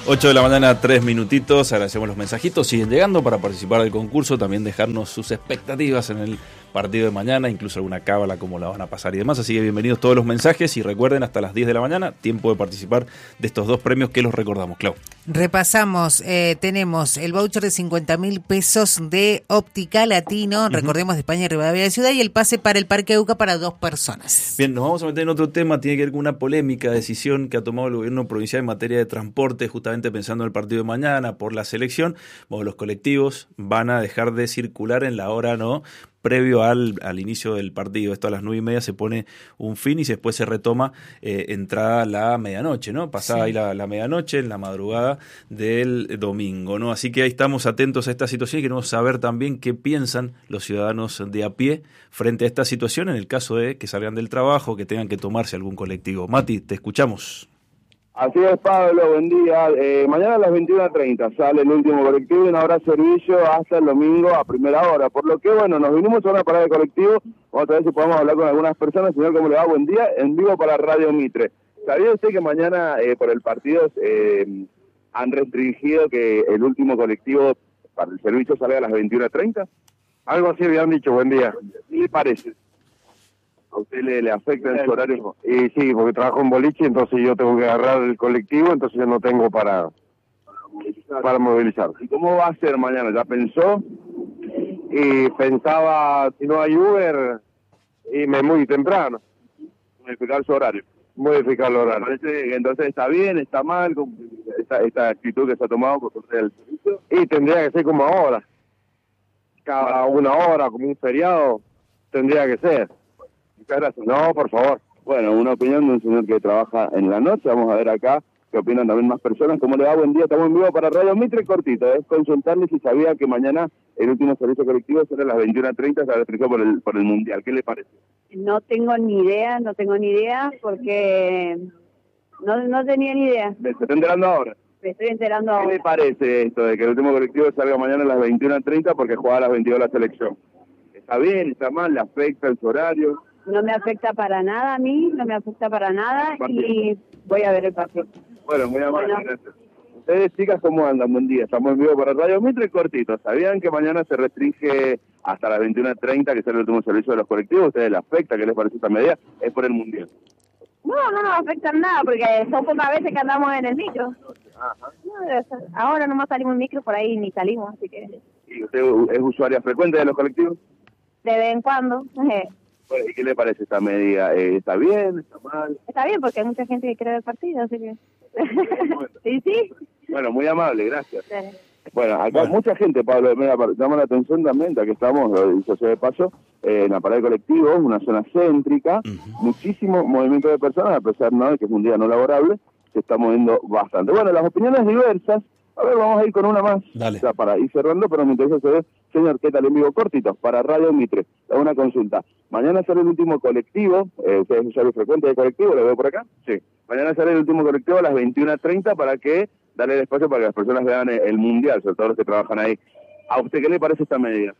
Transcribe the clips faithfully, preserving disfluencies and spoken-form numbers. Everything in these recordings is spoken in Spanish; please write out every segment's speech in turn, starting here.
ocho de la mañana, tres minutitos. Agradecemos los mensajitos. Siguen llegando para participar del concurso. También dejarnos sus expectativas en el partido de mañana, incluso alguna cábala, cómo la van a pasar y demás. Así que bienvenidos todos los mensajes y recuerden, hasta las diez de la mañana, tiempo de participar de estos dos premios que los recordamos. Clau. Repasamos, eh, tenemos el voucher de cincuenta mil pesos de Óptica Latino, uh-huh. recordemos, de España y Rivadavia de Ciudad, y el pase para el Parque Euca para dos personas. Bien, nos vamos a meter en otro tema, tiene que ver con una polémica decisión que ha tomado el gobierno provincial en materia de transporte, justamente pensando en el partido de mañana por la selección. Bueno, los colectivos van a dejar de circular en la hora, ¿no?, previo al, al inicio del partido. Esto a las nueve y media se pone un fin y después se retoma eh, entrada la medianoche, ¿no? Pasada sí. ahí la, la medianoche, en la madrugada del domingo, ¿no? Así que ahí estamos atentos a esta situación y queremos saber también qué piensan los ciudadanos de a pie frente a esta situación en el caso de que salgan del trabajo, que tengan que tomarse algún colectivo. Mati, te escuchamos. Así es, Pablo, buen día. Eh, mañana a las veintiuna treinta sale el último colectivo y no habrá servicio hasta el domingo a primera hora. Por lo que, bueno, nos vinimos a una parada de colectivo. Vamos a ver si podemos hablar con algunas personas. Señor, ¿cómo le va? Buen día. En vivo para Radio Mitre. ¿Sabía usted que mañana, eh, por el partido, eh, han restringido que el último colectivo para el servicio salga a las veintiuna treinta? Algo así habían dicho. Buen día. ¿Qué le parece? ¿A usted le, le afecta en su horario? Y sí, porque trabajo en boliche, entonces yo tengo que agarrar el colectivo, entonces yo no tengo para, para movilizar. ¿Y cómo va a ser mañana? ¿Ya pensó? Y pensaba, si no hay Uber, irme muy temprano. Modificar su horario. Modificar el horario. ¿Me parece que entonces está bien, está mal, esta, esta actitud que se ha tomado por parte del servicio? Y tendría que ser como ahora. Cada una hora, como un feriado, tendría que ser. Muchas gracias. No, por favor. Bueno, una opinión de un señor que trabaja en la noche. Vamos a ver acá qué opinan también más personas. ¿Cómo le va? Buen día. Estamos en vivo para Radio Mitre. Cortito, es consultarle si sabía que mañana el último servicio colectivo será a las veintiuna treinta, se restringió por el, por el Mundial. ¿Qué le parece? No tengo ni idea, no tengo ni idea, porque no, no tenía ni idea. ¿Se está enterando ahora? Me estoy enterando ahora. ¿Qué le parece esto de que el último colectivo salga mañana a las veintiuna treinta porque juega a las veintidós la selección? ¿Está bien? ¿Está mal? ¿Le afecta el horario? No me afecta para nada a mí, no me afecta para nada y voy a ver el partido. Bueno, muy amable, bueno. Gracias. Ustedes, chicas, ¿cómo andan? Buen día. Estamos en vivo para Radio Mitre, cortito. ¿Sabían que mañana se restringe hasta las veintiuna treinta, que será el último servicio de los colectivos? ¿Ustedes les afecta? ¿Qué les parece esta medida? Es por el Mundial. No, no nos afecta en nada, porque son pocas veces que andamos en el micro. Ajá. No, ahora nomás salimos en micro, por ahí ni salimos, así que... ¿Y usted es usuaria frecuente de los colectivos? De vez en cuando. Bueno, ¿y qué le parece esta medida? Eh, ¿Está bien? ¿Está mal? Está bien, porque hay mucha gente que quiere ver el partido, así que... Bueno. Sí, sí. Bueno, muy amable, gracias. Sí. Bueno, acá bueno. mucha gente, Pablo, me llama la atención también, ya que estamos, lo dicho sea de paso, eh, en la parada de colectivos, una zona céntrica, uh-huh. muchísimo movimiento de personas, a pesar ¿no? de que es un día no laborable, se está moviendo bastante. Bueno, las opiniones diversas. A ver, vamos a ir con una más, Dale. O sea, para ir cerrando, pero me interesa saber, señor, ¿qué tal? En vivo cortitos, para Radio Mitre, una consulta. Mañana sale el último colectivo, eh, ustedes son usuarios frecuentes de colectivo, ¿lo veo por acá? Sí. Mañana sale el último colectivo a las veintiuna treinta para que, darle el espacio para que las personas vean el Mundial, sobre todo los que trabajan ahí. ¿A usted qué le parece esta medida?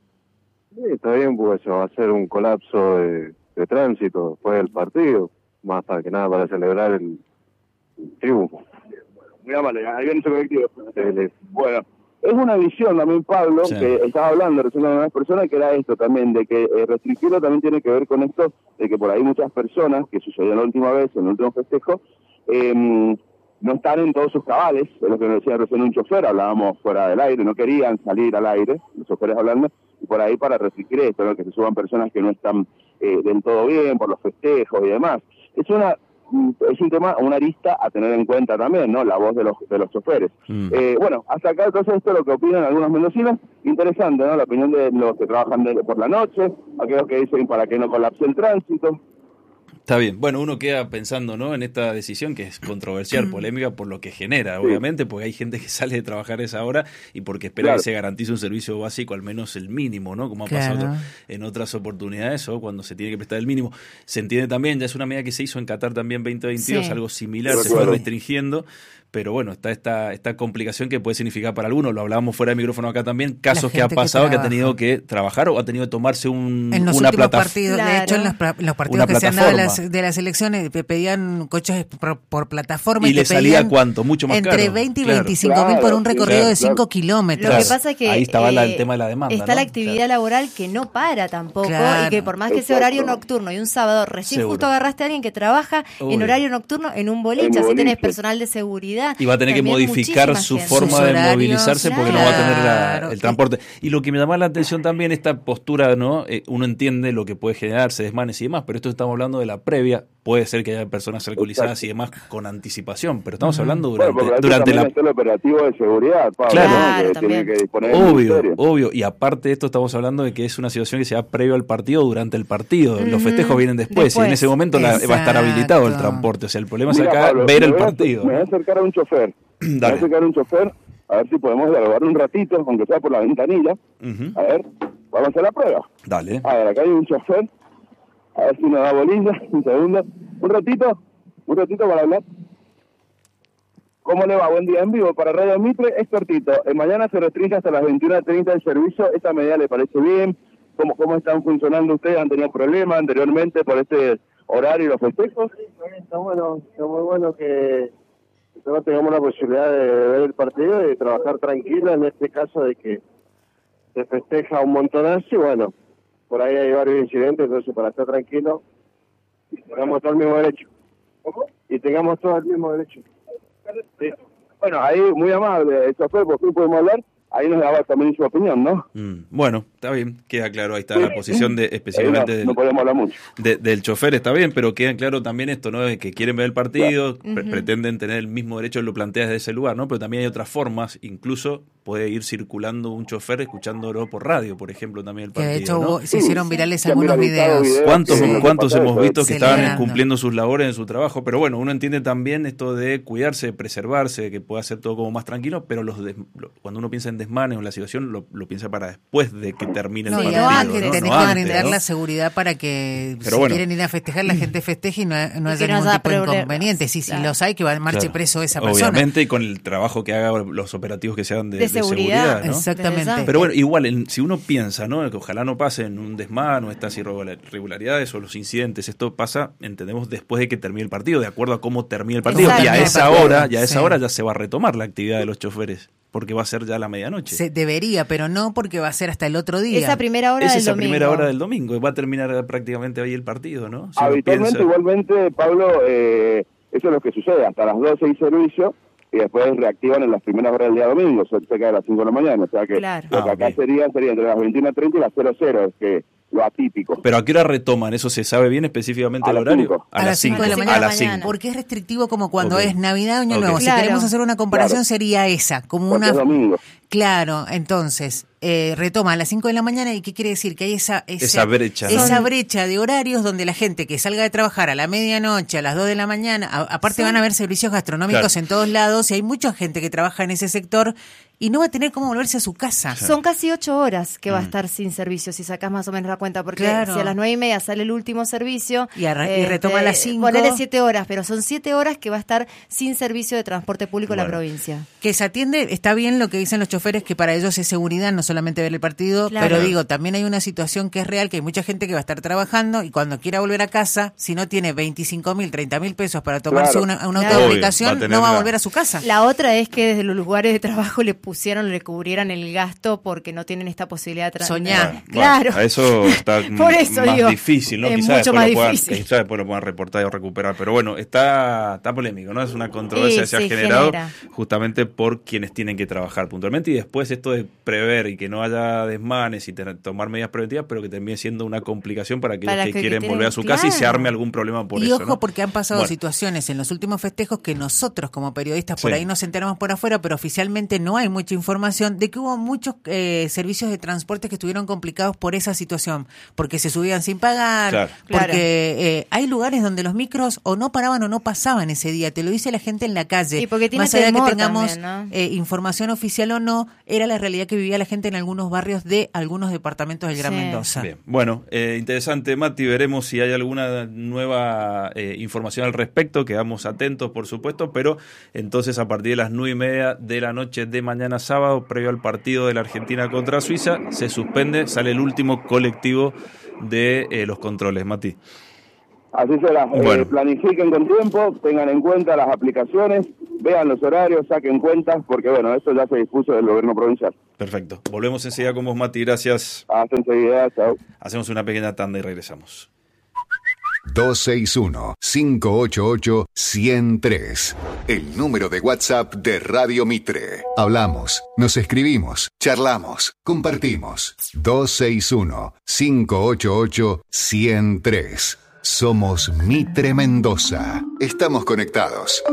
Sí, está bien, pues eso va a ser un colapso de, de tránsito después del partido, más para que nada para celebrar el, el triunfo. Muy amable, ahí viene ese colectivo. Bueno, es una visión también, Pablo, sí. que estaba hablando recién con unas personas, que era esto también, de que eh, restringirlo también tiene que ver con esto, de que por ahí muchas personas, que sucedió la última vez, en el último festejo, eh, no están en todos sus cabales, es lo que nos decía recién un chofer, hablábamos fuera del aire, no querían salir al aire, los choferes hablando, y por ahí para restringir esto, ¿no? Que se suban personas que no están eh, del todo bien por los festejos y demás. Es una... es un tema, una arista a tener en cuenta también, ¿no? La voz de los de los choferes. Mm. Eh, bueno, hasta acá entonces esto es lo que opinan algunos mendocinos. Interesante, ¿no? La opinión de los que trabajan de, por la noche, aquellos que dicen para que no colapse el tránsito. Está bien. Bueno, uno queda pensando, ¿no? En esta decisión que es controversial, polémica por lo que genera, sí. obviamente, porque hay gente que sale de trabajar a esa hora y porque espera claro. que se garantice un servicio básico, al menos el mínimo, ¿no? Como ha claro. pasado en otras oportunidades o cuando se tiene que prestar el mínimo. Se entiende también, ya es una medida que se hizo en Qatar también veinte veintidós, sí. algo similar, sí. se fue restringiendo, pero bueno, está esta, esta complicación que puede significar para algunos, lo hablábamos fuera de micrófono acá también, casos que ha pasado que, que ha tenido que trabajar o ha tenido que tomarse un, en los una últimos plataforma. partidos, claro. De hecho, en los, los partidos que se han dado de las, de las elecciones, pedían coches por, por plataforma y, y le te salía cuánto, mucho más entre caro. Entre veinte y claro. veinticinco claro, mil por un recorrido claro, de cinco claro. kilómetros. Lo que pasa es que ahí estaba eh, la, el tema de la demanda. Está ¿no? la actividad claro. laboral que no para tampoco claro. y que por más que sea horario nocturno y un sábado, recién Seguro. justo agarraste a alguien que trabaja Uy. en horario nocturno en un boliche, En así boliche. tenés personal de seguridad. Y va a tener que modificar su gente. forma Sus de horarios, movilizarse porque claro. no va a tener la, el transporte. Y lo que me llama la atención también, esta postura, ¿no? Eh, uno entiende lo que puede generarse, desmanes y demás, pero esto estamos hablando de la previa. Puede ser que haya personas alcoholizadas y demás con anticipación, pero estamos hablando durante, bueno, durante la... Es el operativo de seguridad, Pablo, Claro. ¿no? Claro, que también. tiene que disponer Obvio, del obvio. Y aparte de esto estamos hablando de que es una situación que se da previo al partido, durante el partido. Los Ujú. festejos vienen después, Después. y en ese momento la- va a estar habilitado el Exacto. transporte. O sea, el problema Mira, es acá Pablo, ver me el voy a- partido. Me voy a acercar a un chofer. Me voy a Dale. acercar a un chofer, a ver si podemos dialogar un ratito, aunque sea por la ventanilla. Ujú. A ver, vamos a hacer la prueba. Dale. A ver, acá hay un chofer. A ver si nos da bolilla. Un segundo. Un ratito. Un ratito para hablar. ¿Cómo le va? Buen día en vivo para Radio Mitre. Es cortito. Eh, mañana se restringe hasta las veintiuna treinta el servicio. ¿Esta medida le parece bien? ¿Cómo, cómo están funcionando ustedes? ¿Han tenido problemas anteriormente por este horario y los festejos? Está bueno, está muy bueno que nosotros tengamos la posibilidad de ver el partido y de trabajar tranquilo, en este caso de que se festeja un montonazo y bueno, por ahí hay varios incidentes, entonces para estar tranquilo, tengamos todo el mismo derecho. ¿Cómo? Y tengamos todo el mismo derecho. Sí. Bueno, ahí muy amable el chofer, por fin podemos hablar. Ahí nos daba también su opinión, ¿no? Mm, bueno, está bien, queda claro, ahí está la posición de Ahí específicamente no, del, no podemos hablar mucho. de- del chofer, está bien, pero queda claro también esto, ¿no? De que quieren ver el partido, pre- Ujú. pretenden tener el mismo derecho, lo planteas desde ese lugar, ¿no? Pero también hay otras formas, incluso puede ir circulando un chofer escuchándolo por radio, por por ejemplo, también el Que partido, de hecho ¿no? hubo- se hicieron virales Se han algunos viralizado videos. videos. ¿Cuántos, Sí, cuántos lo que hemos pasa visto es que que estaban celebrando. cumpliendo sus labores en su trabajo? Pero bueno, uno entiende también esto de cuidarse, de preservarse, que pueda ser todo como más tranquilo, pero los des- lo- cuando uno piensa en desmanes o en la situación, lo, lo piensa para después de que termine No, el y partido. además ¿no? que ¿no? tenés No que antes, brindar ¿no? la seguridad para que Pero si bueno. quieren ir a festejar, la gente festeje y no, no haya no ningún haya tipo de problemas. inconveniente. Sí, sí, Claro. los hay, que va en marche Claro. preso esa persona. Obviamente, y con el trabajo que haga los operativos que sean de, De de seguridad, seguridad. ¿no? Exactamente. Desde Pero bueno, igual, en- si uno piensa, ¿no? Que ojalá no pasen un desmán o estas irregularidades o los incidentes, esto pasa, entendemos, después de que termine el partido, de acuerdo a cómo termine el partido. Exacto. Y a esa hora, ya a esa Sí. hora ya se va a retomar la actividad de los choferes, porque va a ser ya la medianoche. Se debería, pero no porque va a ser hasta el otro día. Esa primera hora Es del esa domingo. primera hora del domingo, y va a terminar prácticamente ahí el partido, ¿no? Si uno Habitualmente, piensa- igualmente, Pablo, eh, eso es lo que sucede. Hasta las doce hay servicio y después reactivan en las primeras horas del día domingo, cerca de las cinco de la mañana. O sea que Claro. lo que Ah, acá ok. sería, sería entre las veintiuna treinta y las cero cero, es que lo atípico. Pero ¿a qué hora retoman? ¿Eso se sabe bien específicamente A el las horario? cinco. A las cinco de la A mañana. las cinco. Porque es restrictivo como cuando Ok. es Navidad o Año Ok. Nuevo. Si Claro. queremos hacer una comparación Claro. sería esa, como Porque una... es domingo. Claro, entonces, eh, retoma a las cinco de la mañana. ¿Y qué quiere decir? Que hay esa, esa, Esa brecha, ¿no? esa brecha de horarios donde la gente que salga de trabajar a la medianoche, a las dos de la mañana, a- aparte Son- van a haber servicios gastronómicos Claro. en todos lados y hay mucha gente que trabaja en ese sector y no va a tener cómo volverse a su casa. Son casi ocho horas que va a Mm. estar sin servicio, si sacás más o menos la cuenta, porque Claro. si a las nueve y media sale el último servicio Y arra- y retoma a las cinco. Ponele siete horas, pero son siete horas que va a estar sin servicio de transporte público en la Bueno. provincia. Que se atiende, está bien lo que dicen los choferes, que para ellos es seguridad, no solamente ver el partido, Claro. pero digo, también hay una situación que es real, que hay mucha gente que va a estar trabajando y cuando quiera volver a casa, si no tiene veinticinco mil, treinta mil pesos para tomarse Claro. una, una Claro. auto de Obvio, aplicación, va a tener no va a la- volver a su casa. La otra es que desde los lugares de trabajo le pusieron, le cubrieran el gasto porque no tienen esta posibilidad de tra- Soñar. Bueno, Claro. bueno, a eso está Por eso más digo, difícil, ¿no? es Quizás mucho después, más lo puedan, difícil. quizás después lo puedan reportar o recuperar. Pero bueno, está, está polémico, ¿no? Es una controversia Sí, que se ha sí, generado genera. justamente por quienes tienen que trabajar puntualmente. Y después esto de prever y que no haya desmanes y tener- tomar medidas preventivas, pero que termine siendo una complicación para aquellos Para que, que- que quieren tienen- volver a su casa y se claro. arme algún problema por y eso, ojo, ¿no? porque han pasado Bueno. situaciones en los últimos festejos que nosotros como periodistas por Sí. ahí nos enteramos por afuera, pero oficialmente no hay mucha información de que hubo muchos eh, servicios de transporte que estuvieron complicados por esa situación, porque se subían sin pagar, Claro. porque Claro. eh, hay lugares donde los micros o no paraban o no pasaban ese día, te lo dice la gente en la calle. Y porque tiene Más allá de que temor tengamos también, ¿no? eh, información oficial o no, era la realidad que vivía la gente en algunos barrios de algunos departamentos del Gran Sí. Mendoza. Bien, bueno, eh, interesante, Mati, veremos si hay alguna nueva eh, información al respecto, quedamos atentos, por supuesto, pero entonces a partir de las nueve y media de la noche de mañana sábado, previo al partido de la Argentina contra Suiza, se suspende, sale el último colectivo de eh, los controles, Mati. Así será. Bueno. Eh, planifiquen con tiempo, tengan en cuenta las aplicaciones, vean los horarios, saquen cuentas, porque bueno, esto ya se dispuso del gobierno provincial. Perfecto, volvemos enseguida con vos, Mati, gracias. Hasta enseguida, chao. Hacemos una pequeña tanda y regresamos. dos seis uno, cinco ocho ocho, uno cero tres. El número de WhatsApp de Radio Mitre. Hablamos, nos escribimos, charlamos, compartimos. dos seis uno, cinco ocho ocho, uno cero tres. Somos Mitre Mendoza. Estamos conectados.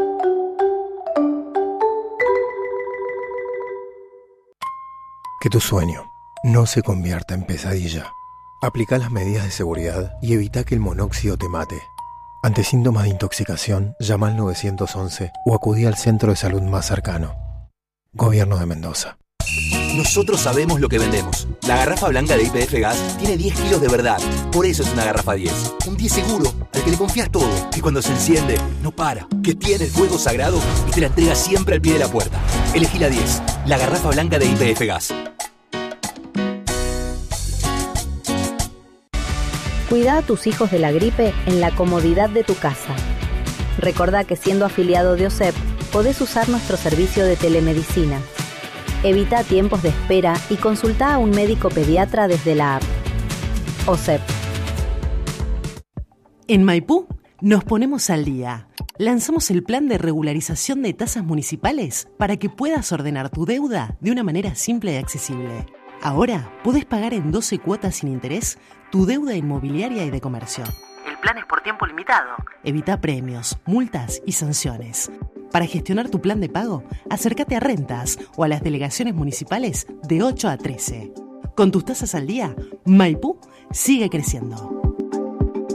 Que tu sueño no se convierta en pesadilla. Aplica las medidas de seguridad y evita que el monóxido te mate. Ante síntomas de intoxicación, llama al nueve once o acudí al centro de salud más cercano. Gobierno de Mendoza. Nosotros sabemos lo que vendemos. La garrafa blanca de Y P F Gas tiene diez kilos de verdad. Por eso es una garrafa diez. Un diez seguro, al que le confías todo. Que cuando se enciende, no para. Que tiene el fuego sagrado y te la entrega siempre al pie de la puerta. Elegí la diez. La garrafa blanca de Y P F Gas. Cuida a tus hijos de la gripe en la comodidad de tu casa. Recordá que siendo afiliado de O S E P, podés usar nuestro servicio de telemedicina. Evita tiempos de espera y consulta a un médico pediatra desde la app. O S E P. En Maipú nos ponemos al día. Lanzamos el plan de regularización de tasas municipales para que puedas ordenar tu deuda de una manera simple y accesible. Ahora podés pagar en doce cuotas sin interés tu deuda inmobiliaria y de comercio. El plan es por tiempo limitado. Evita premios, multas y sanciones. Para gestionar tu plan de pago, acércate a Rentas o a las delegaciones municipales de ocho a trece. Con tus tasas al día, Maipú sigue creciendo.